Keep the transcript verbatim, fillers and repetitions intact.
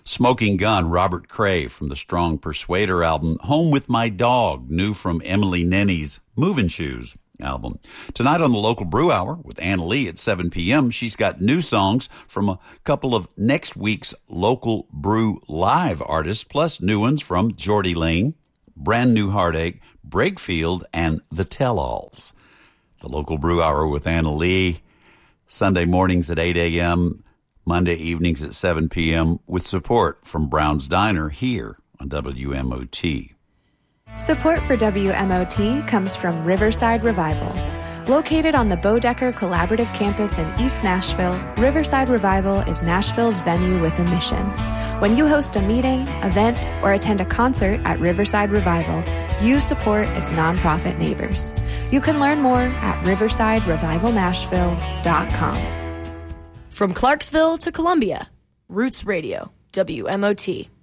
Smoking Gun, Robert Cray from the Strong Persuader album. Home with My Dog, new from Emily Nenny's Movin' Shoes album. Tonight on the Local Brew Hour with Anna Lee at seven p.m., she's got new songs from a couple of next week's Local Brew Live artists, plus new ones from Geordie Lane, Brand New Heartache, Brakefield, and The Tell-Alls. The Local Brew Hour with Anna Lee, Sunday mornings at eight a.m., Monday evenings at seven p.m., with support from Brown's Diner here on W M O T. Support for W M O T comes from Riverside Revival. Located on the Bodecker Collaborative Campus in East Nashville, Riverside Revival is Nashville's venue with a mission. When you host a meeting, event, or attend a concert at Riverside Revival, you support its nonprofit neighbors. You can learn more at riverside revival nashville dot com. From Clarksville to Columbia, Roots Radio, W M O T.